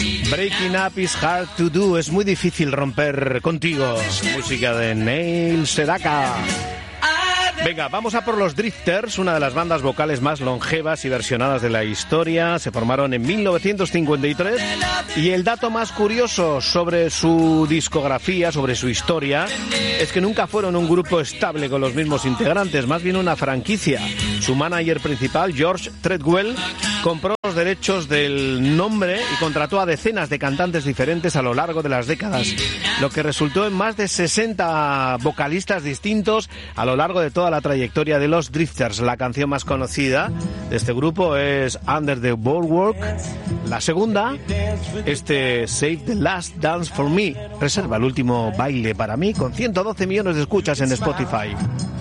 Breaking Up is Hard to Do. Es muy difícil romper contigo. Música de Neil Sedaka. Venga, vamos a por los Drifters, una de las bandas vocales más longevas y versionadas de la historia. Se formaron en 1953 y el dato más curioso sobre su discografía, sobre su historia, es que nunca fueron un grupo estable con los mismos integrantes, más bien una franquicia. Su manager principal, George Treadwell, compró los derechos del nombre y contrató a decenas de cantantes diferentes a lo largo de las décadas, lo que resultó en más de 60 vocalistas distintos a lo largo de toda la trayectoria de los Drifters. La canción más conocida de este grupo es Under the Boardwalk. La segunda, Save the Last Dance for Me, reserva el último baile para mí, con 112 millones de escuchas en Spotify.